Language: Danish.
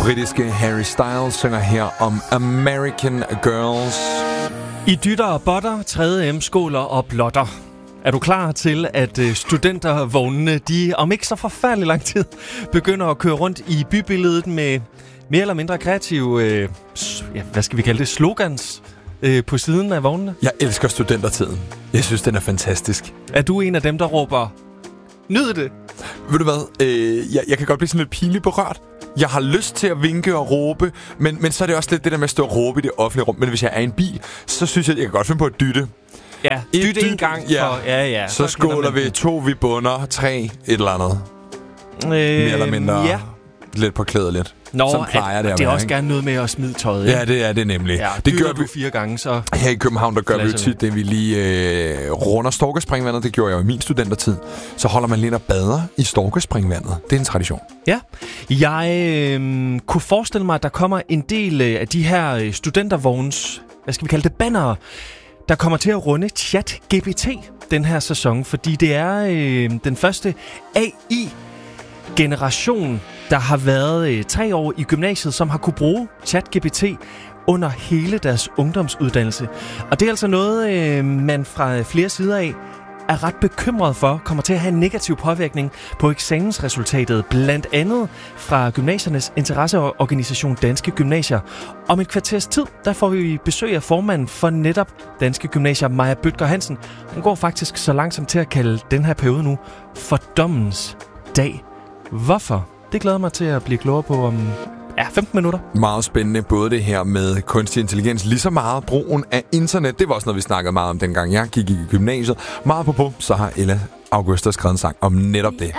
britiske Harry Styles synger her om American Girls. I dytter og botter, 3. skåler og blotter. Er du klar til, at studentervognene, de om ikke så forfærdelig lang tid, begynder at køre rundt i bybilledet med mere eller mindre kreative, hvad skal vi kalde det, slogans på siden af vognene? Jeg elsker studentertiden. Jeg synes, den er fantastisk. Er du en af dem, der råber, nyd det? Ved du hvad? Jeg kan godt blive sådan lidt pinligt berørt. Jeg har lyst til at vinke og råbe, men så er det også lidt det der med at stå og råbe i det offentlige rum. Men hvis jeg er i en bil, så synes jeg kan godt finde på at dytte. Ja, dytte en gang. Ja. For, ja. Så skåler vi 2, vi bunder 3, et eller andet. Mere eller mindre. Ja. Lidt påklædeligt. Nå, sådan plejer det at det er være, også ikke? gerne noget med at smide tøjet. Ikke? Ja, det er det nemlig. Ja, det gør vi 4 gange, så... Her i København, der gør vi jo tit det, vi lige runder Storkespringvandet. Det gjorde jeg jo i min studentertid. Så holder man lidt og bader i Storkespringvandet. Det er en tradition. Ja. Jeg kunne forestille mig, at der kommer en del af de her studentervogns, hvad skal vi kalde det, bannere, der kommer til at runde ChatGPT den her sæson, fordi det er den første AI-generation, der har været 3 år i gymnasiet, som har kunne bruge ChatGPT under hele deres ungdomsuddannelse. Og det er altså noget, man fra flere sider af er ret bekymret for, kommer til at have en negativ påvirkning på eksamensresultatet, blandt andet fra gymnasiernes interesseorganisation Danske Gymnasier. Om et kvarters tid, der får vi besøg af formanden for netop Danske Gymnasier, Maja Bødker Hansen. Hun går faktisk så langsomt til at kalde den her periode nu fordommens dag. Hvorfor? Det glæder mig til at blive klogere på om 15 minutter. Meget spændende, både det her med kunstig intelligens, lige så meget brugen af internet. Det var også noget, vi snakkede meget om, dengang jeg gik i gymnasiet. Meget på, så har Ella Augusta skrevet en sang om netop det.